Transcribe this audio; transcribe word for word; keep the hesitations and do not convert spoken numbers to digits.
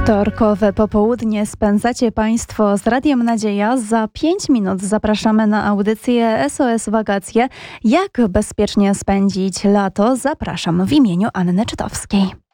Wtorkowe popołudnie spędzacie Państwo z Radiem Nadzieja. Za pięć minut zapraszamy na audycję S O S Wakacje. Jak bezpiecznie spędzić lato? Zapraszam w imieniu Anny Czytowskiej.